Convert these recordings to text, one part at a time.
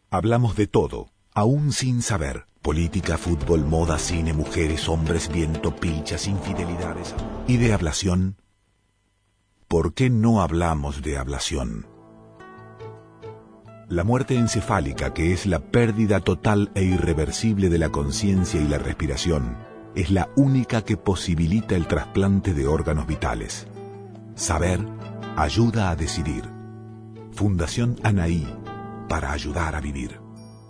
Hablamos de todo, aún sin saber. Política, fútbol, moda, cine, mujeres, hombres, viento, pilchas, infidelidades. ¿Y de ablación? ¿Por qué no hablamos de ablación? La muerte encefálica, que es la pérdida total e irreversible de la conciencia y la respiración, es la única que posibilita el trasplante de órganos vitales. Saber ayuda a decidir. Fundación Anaí, para ayudar a vivir.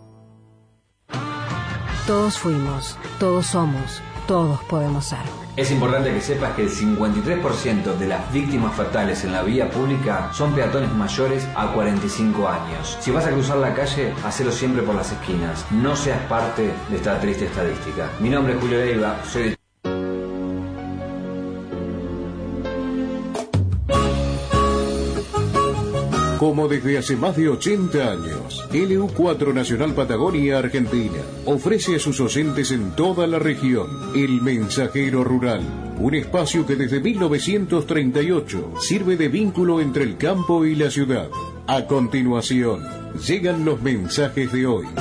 Todos fuimos, todos somos, todos podemos ser. Es importante que sepas que el 53% de las víctimas fatales en la vía pública son peatones mayores a 45 años. Si vas a cruzar la calle, hacelo siempre por las esquinas. No seas parte de esta triste estadística. Mi nombre es Julio Leiva, soy de... Como desde hace más de 80 años, LU4 Nacional Patagonia Argentina ofrece a sus oyentes en toda la región El Mensajero Rural, un espacio que desde 1938 sirve de vínculo entre el campo y la ciudad. A continuación, llegan los mensajes de hoy.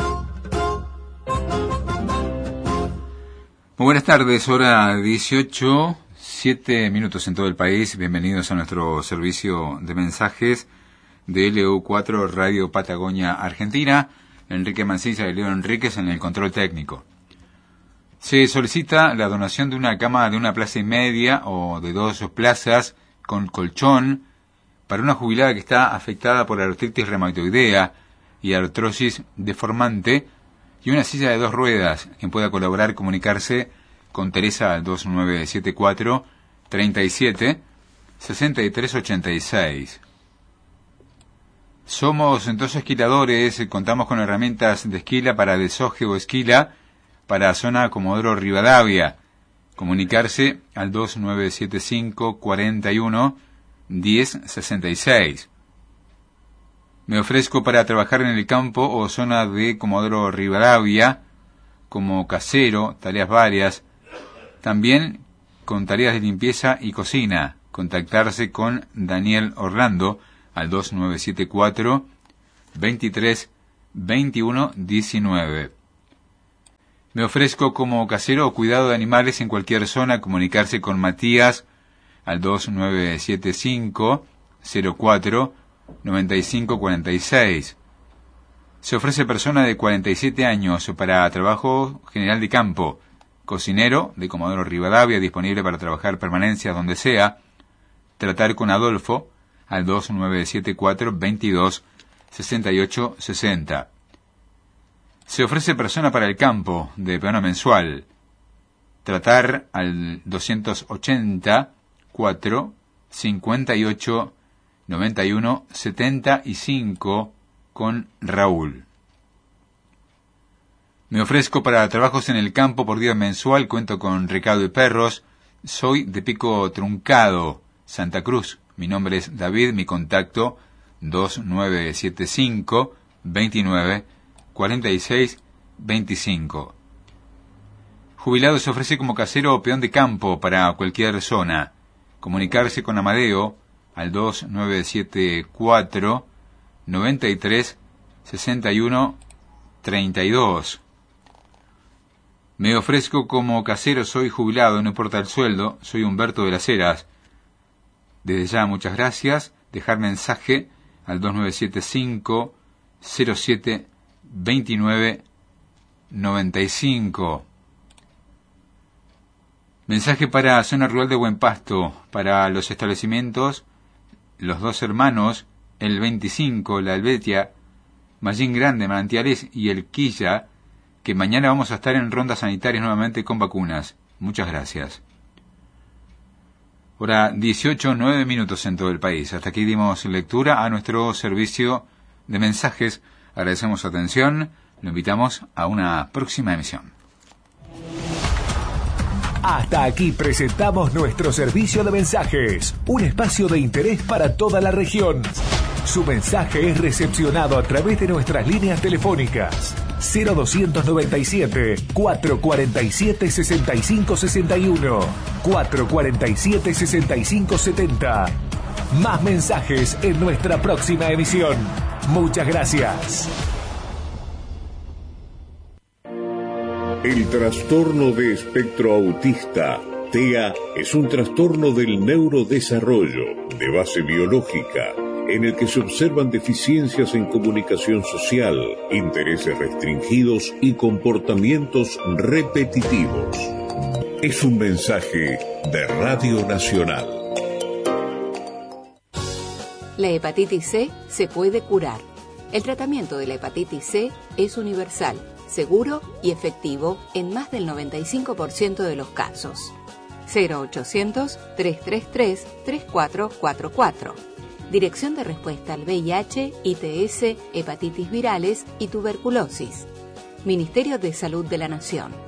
Muy buenas tardes, hora 18, 7 minutos en todo el país. Bienvenidos a nuestro servicio de mensajes de LU4 Radio Patagonia Argentina. Enrique Mancilla y Leo Enríquez en el control técnico. Se solicita la donación de una cama de una plaza y media o de 2 plazas con colchón para una jubilada que está afectada por artritis reumatoidea y artrosis deformante y una silla de 2 ruedas. Quien pueda colaborar, comunicarse con Teresa al 2974 37 63 86. Somos entonces esquiladores, contamos con herramientas de esquila para desoje o esquila para zona Comodoro Rivadavia. Comunicarse al 2975 41 10 66. Me ofrezco para trabajar en el campo o zona de Comodoro Rivadavia como casero, tareas varias, también con tareas de limpieza y cocina. Contactarse con Daniel Orlando al 2974 23 21 19. Me ofrezco como casero o cuidado de animales en cualquier zona. Comunicarse con Matías al 2975 04 95 46. Se ofrece persona de 47 años para trabajo general de campo, cocinero de Comodoro Rivadavia, disponible para trabajar permanencia donde sea. Tratar con Adolfo al 2974 22 68 60. Se ofrece persona para el campo de peona mensual. Tratar al 280 4 58 91 75 con Raúl. Me ofrezco para trabajos en el campo por día mensual. Cuento con recado de perros. Soy de Pico Truncado, Santa Cruz. Mi nombre es David, mi contacto 2975 29 46 25. Jubilado se ofrece como casero o peón de campo para cualquier zona. Comunicarse con Amadeo al 2974 93 61 32. Me ofrezco como casero, soy jubilado, no importa el sueldo, soy Humberto de las Heras. Desde ya, muchas gracias. Dejar mensaje al 2975 07 29 95. Mensaje para zona rural de Buen Pasto, para los establecimientos Los Dos Hermanos, el 25, La Helvetia, Mallín Grande, Manantiales y El Quilla, que mañana vamos a estar en rondas sanitarias nuevamente con vacunas. Muchas gracias. Hora 18, 9 minutos en todo el país. Hasta aquí dimos lectura a nuestro servicio de mensajes. Agradecemos su atención. Lo invitamos a una próxima emisión. Hasta aquí presentamos nuestro servicio de mensajes, un espacio de interés para toda la región. Su mensaje es recepcionado a través de nuestras líneas telefónicas 0297 447 6561, 447 6570. Más mensajes en nuestra próxima emisión. Muchas gracias. El trastorno de espectro autista, TEA, es un trastorno del neurodesarrollo de base biológica, en el que se observan deficiencias en comunicación social, intereses restringidos y comportamientos repetitivos. Es un mensaje de Radio Nacional. La hepatitis C se puede curar. El tratamiento de la hepatitis C es universal, seguro y efectivo en más del 95% de los casos. 0800-333-3444. Dirección de respuesta al VIH, ITS, hepatitis virales y tuberculosis. Ministerio de Salud de la Nación.